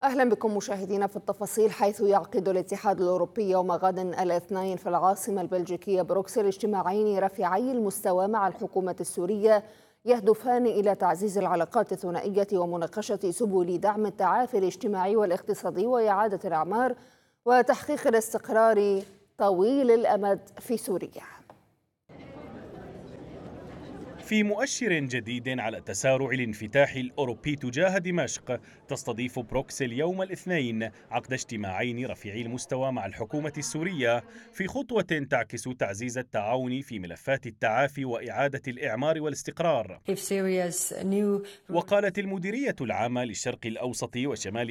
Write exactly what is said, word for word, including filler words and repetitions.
أهلا بكم مشاهدينا في التفاصيل. حيث يعقد الاتحاد الأوروبي يوم غد الاثنين في العاصمة البلجيكية بروكسل اجتماعين رفيعي المستوى مع الحكومة السورية يهدفان إلى تعزيز العلاقات الثنائية ومناقشة سبل دعم التعافي الاجتماعي والاقتصادي وإعادة الأعمار وتحقيق الاستقرار طويل الأمد في سوريا. في مؤشر جديد على تسارع الانفتاح الأوروبي تجاه دمشق، تستضيف بروكسل يوم الاثنين عقد اجتماعين رفيعي المستوى مع الحكومة السورية في خطوة تعكس تعزيز التعاون في ملفات التعافي وإعادة الإعمار والاستقرار. وقالت المديرية العامة للشرق الأوسط وشمال